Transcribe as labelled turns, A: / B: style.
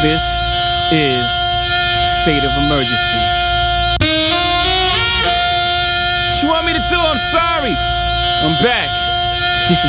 A: This is state of emergency. What you want me to do? I'm sorry. I'm back.